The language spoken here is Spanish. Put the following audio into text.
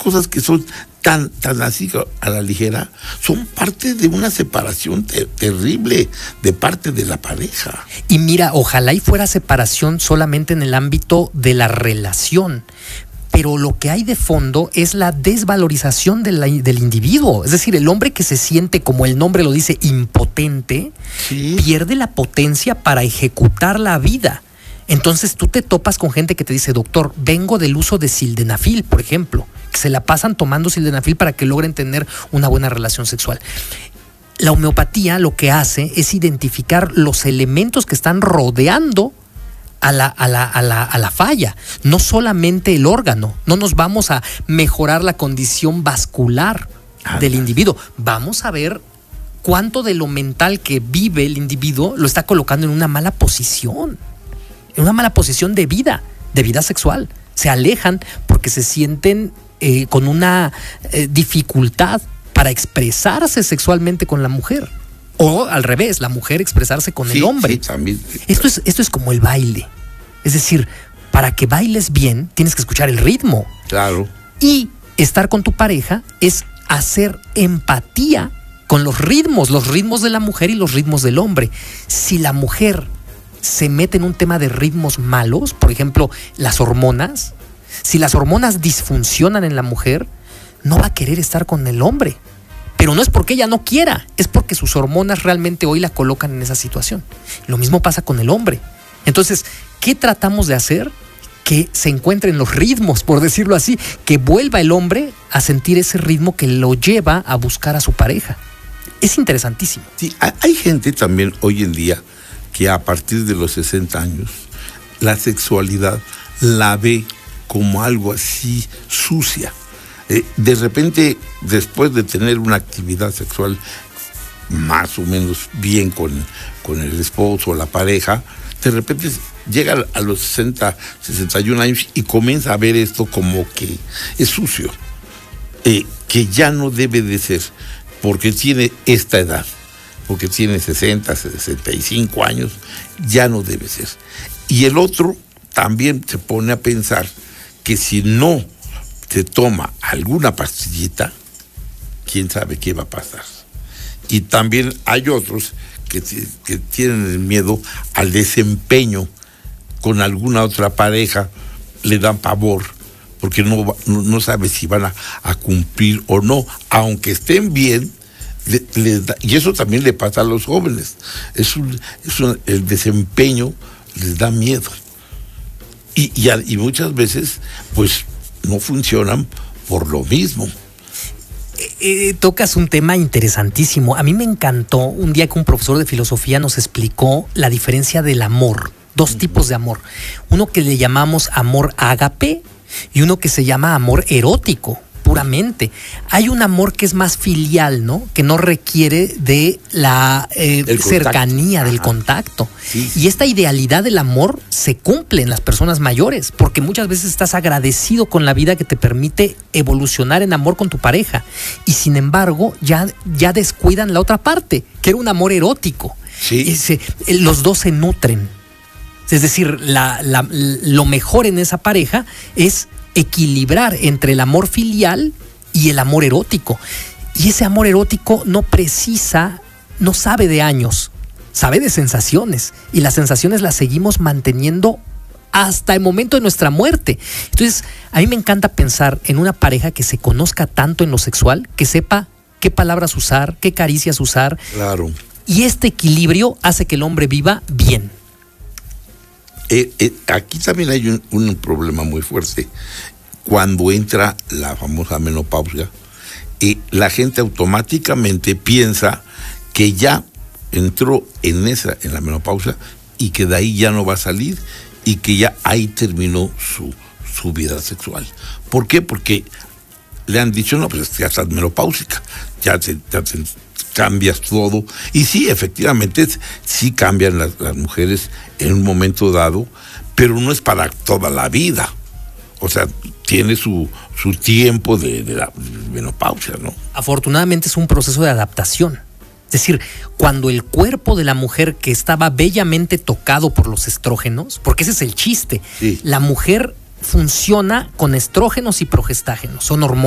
cosas que son tan así a la ligera, son parte de una separación terrible de parte de la pareja. Y mira, ojalá y fuera separación solamente en el ámbito de la relación, pero lo que hay de fondo es la desvalorización del individuo. Es decir, el hombre que se siente, como el nombre lo dice, impotente, Sí. pierde la potencia para ejecutar la vida. Entonces tú te topas con gente que te dice, doctor, vengo del uso de sildenafil, por ejemplo, que se la pasan tomando sildenafil para que logren tener una buena relación sexual. La homeopatía lo que hace es identificar los elementos que están rodeando a la falla, no solamente el órgano. No nos vamos a mejorar la condición vascular del individuo, vamos a ver cuánto de lo mental que vive el individuo lo está colocando en una mala posición, de vida sexual. Se alejan porque se sienten con una dificultad para expresarse sexualmente con la mujer. O al revés, la mujer expresarse con el hombre. Sí, también. Esto es como el baile. Es decir, para que bailes bien, tienes que escuchar el ritmo. Claro. Y estar con tu pareja es hacer empatía con los ritmos de la mujer y los ritmos del hombre. Si la mujer se mete en un tema de ritmos malos, por ejemplo, las hormonas, si las hormonas disfuncionan en la mujer, no va a querer estar con el hombre. Pero no es porque ella no quiera, es porque sus hormonas realmente hoy la colocan en esa situación. Lo mismo pasa con el hombre. Entonces, ¿qué tratamos de hacer? Que se encuentren los ritmos, por decirlo así, que vuelva el hombre a sentir ese ritmo que lo lleva a buscar a su pareja. Es interesantísimo. Sí, hay gente también hoy en día que a partir de los 60 años la sexualidad la ve como algo así sucia. De repente, después de tener una actividad sexual más o menos bien con el esposo o la pareja, de repente llega a los 60, 61 años y comienza a ver esto como que es sucio, que ya no debe de ser, porque tiene esta edad, porque tiene 60, 65 años, ya no debe ser. Y el otro también se pone a pensar que si no se toma alguna pastillita, quién sabe qué va a pasar. Y también hay otros que tienen el miedo al desempeño con alguna otra pareja, le dan pavor, porque no sabe si van a cumplir o no, aunque estén bien, y eso también le pasa a los jóvenes. El desempeño les da miedo. Y muchas veces, pues, no funcionan por lo mismo. Tocas un tema interesantísimo. A mí me encantó un día que un profesor de filosofía nos explicó la diferencia del amor. Dos tipos de amor. Uno que le llamamos amor ágape y uno que se llama amor erótico, puramente. Hay un amor que es más filial, ¿no? Que no requiere de la cercanía del contacto. Sí. Y esta idealidad del amor se cumple en las personas mayores, porque muchas veces estás agradecido con la vida que te permite evolucionar en amor con tu pareja. Y sin embargo, ya descuidan la otra parte, que era un amor erótico. Sí. Los dos se nutren. Es decir, lo mejor en esa pareja es equilibrar entre el amor filial y el amor erótico. Y ese amor erótico no sabe de años, sabe de sensaciones. Y las sensaciones las seguimos manteniendo hasta el momento de nuestra muerte. Entonces, a mí me encanta pensar en una pareja que se conozca tanto en lo sexual, que sepa qué palabras usar, qué caricias usar. Claro. Y este equilibrio hace que el hombre viva bien. Aquí también hay un problema muy fuerte. Cuando entra la famosa menopausia, la gente automáticamente piensa que ya entró en la menopausia y que de ahí ya no va a salir y que ya ahí terminó su vida sexual. ¿Por qué? Porque le han dicho, no, pues ya estás menopáusica, ya te cambias todo. Y sí, efectivamente, sí cambian las mujeres en un momento dado, pero no es para toda la vida. O sea, tiene su tiempo de la menopausia, ¿no? Afortunadamente es un proceso de adaptación. Es decir, cuando el cuerpo de la mujer que estaba bellamente tocado por los estrógenos, porque ese es el chiste, sí. La mujer funciona con estrógenos y progestágenos, son hormonas.